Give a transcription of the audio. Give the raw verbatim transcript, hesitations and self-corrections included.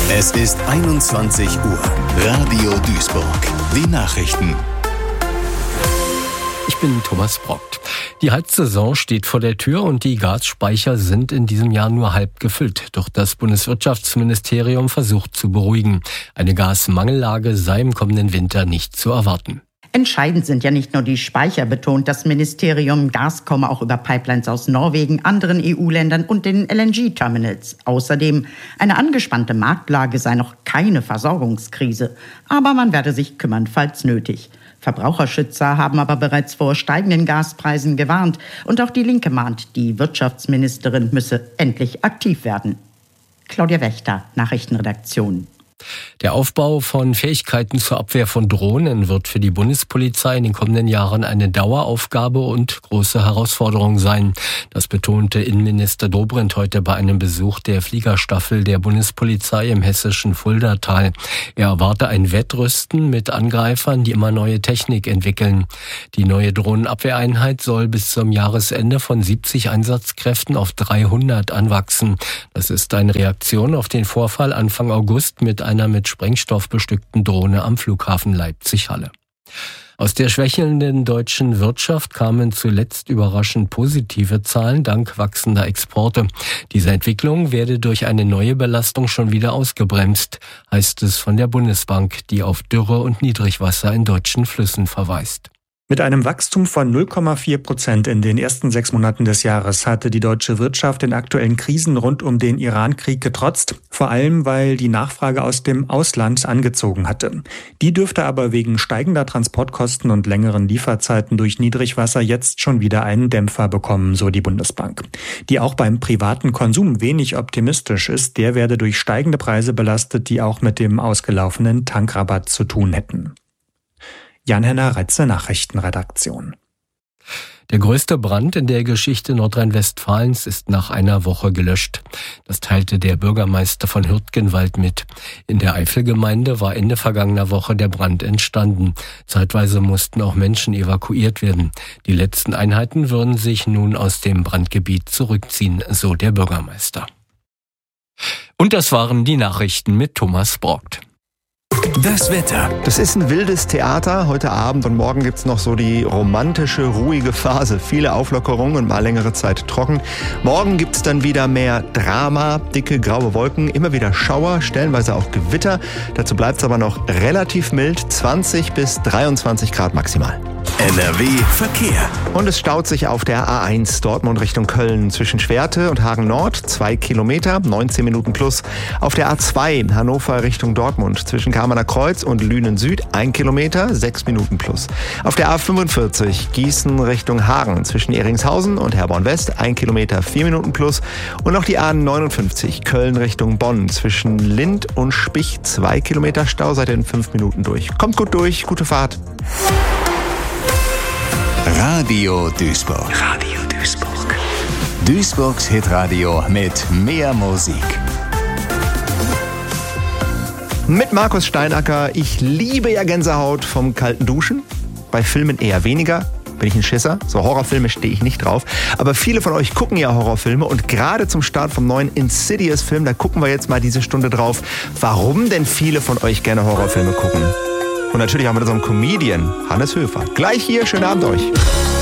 Es ist einundzwanzig Uhr. Radio Duisburg. Die Nachrichten. Ich bin Thomas Brockt. Die Heizsaison steht vor der Tür und die Gasspeicher sind in diesem Jahr nur halb gefüllt. Doch das Bundeswirtschaftsministerium versucht zu beruhigen. Eine Gasmangellage sei im kommenden Winter nicht zu erwarten. Entscheidend sind ja nicht nur die Speicher, betont das Ministerium. Gas komme auch über Pipelines aus Norwegen, anderen E U-Ländern und den L N G-Terminals. Außerdem, eine angespannte Marktlage sei noch keine Versorgungskrise. Aber man werde sich kümmern, falls nötig. Verbraucherschützer haben aber bereits vor steigenden Gaspreisen gewarnt. Und auch die Linke mahnt, die Wirtschaftsministerin müsse endlich aktiv werden. Claudia Wächter, Nachrichtenredaktion. Der Aufbau von Fähigkeiten zur Abwehr von Drohnen wird für die Bundespolizei in den kommenden Jahren eine Daueraufgabe und große Herausforderung sein. Das betonte Innenminister Dobrindt heute bei einem Besuch der Fliegerstaffel der Bundespolizei im hessischen Fuldatal. Er erwarte ein Wettrüsten mit Angreifern, die immer neue Technik entwickeln. Die neue Drohnenabwehreinheit soll bis zum Jahresende von siebzig Einsatzkräften auf dreihundert anwachsen. Das ist eine Reaktion auf den Vorfall Anfang August mit einer mit Sprengstoff bestückten Drohne am Flughafen Leipzig-Halle. Aus der schwächelnden deutschen Wirtschaft kamen zuletzt überraschend positive Zahlen dank wachsender Exporte. Diese Entwicklung werde durch eine neue Belastung schon wieder ausgebremst, heißt es von der Bundesbank, die auf Dürre und Niedrigwasser in deutschen Flüssen verweist. Mit einem Wachstum von null Komma vier Prozent in den ersten sechs Monaten des Jahres hatte die deutsche Wirtschaft den aktuellen Krisen rund um den Iran-Krieg getrotzt, vor allem weil die Nachfrage aus dem Ausland angezogen hatte. Die dürfte aber wegen steigender Transportkosten und längeren Lieferzeiten durch Niedrigwasser jetzt schon wieder einen Dämpfer bekommen, so die Bundesbank. Die auch beim privaten Konsum wenig optimistisch ist, der werde durch steigende Preise belastet, die auch mit dem ausgelaufenen Tankrabatt zu tun hätten. Jan-Henner Retze, Nachrichtenredaktion. Der größte Brand in der Geschichte Nordrhein-Westfalens ist nach einer Woche gelöscht. Das teilte der Bürgermeister von Hürtgenwald mit. In der Eifelgemeinde war Ende vergangener Woche der Brand entstanden. Zeitweise mussten auch Menschen evakuiert werden. Die letzten Einheiten würden sich nun aus dem Brandgebiet zurückziehen, so der Bürgermeister. Und das waren die Nachrichten mit Thomas Brockt. Das Wetter. Das ist ein wildes Theater. Heute Abend und morgen gibt's noch so die romantische, ruhige Phase. Viele Auflockerungen und mal längere Zeit trocken. Morgen gibt's dann wieder mehr Drama, dicke graue Wolken, immer wieder Schauer, stellenweise auch Gewitter. Dazu bleibt's aber noch relativ mild, zwanzig bis dreiundzwanzig Grad maximal. N R W Verkehr. Und es staut sich auf der A eins Dortmund Richtung Köln zwischen Schwerte und Hagen Nord, zwei Kilometer, neunzehn Minuten plus. Auf der A zwei Hannover Richtung Dortmund zwischen Kamener Kreuz und Lünen Süd, ein Kilometer, sechs Minuten plus. Auf der A fünfundvierzig Gießen Richtung Hagen zwischen Eringshausen und Herborn West, ein Kilometer, vier Minuten plus. Und noch die A neunundfünfzig Köln Richtung Bonn zwischen Lind und Spich, zwei Kilometer Stau, seid ihr in fünf Minuten durch. Kommt gut durch, gute Fahrt. Radio Duisburg. Radio Duisburg. Duisburgs Hitradio mit mehr Musik. Mit Markus Steinacker. Ich liebe ja Gänsehaut vom kalten Duschen. Bei Filmen eher weniger. Bin ich ein Schisser. So Horrorfilme stehe ich nicht drauf. Aber viele von euch gucken ja Horrorfilme. Und gerade zum Start vom neuen Insidious-Film, da gucken wir jetzt mal diese Stunde drauf, warum denn viele von euch gerne Horrorfilme gucken. Und natürlich auch mit unserem Comedian Hannes Höfer. Gleich hier, schönen Abend euch.